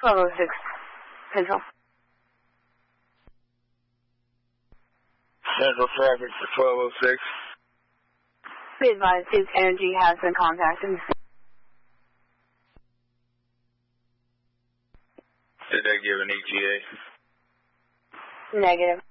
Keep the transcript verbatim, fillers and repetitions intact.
twelve oh six, Central. Central traffic for twelve oh six. Be advised, Duke Energy has been contacted. Did they give an E T A? Negative.